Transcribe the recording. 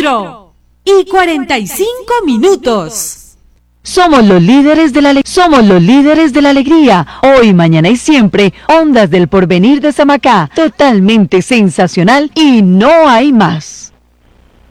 4:45. Somos los líderes de la alegría. Hoy, mañana y siempre. Ondas del Porvenir de Samacá. Totalmente sensacional y no hay más.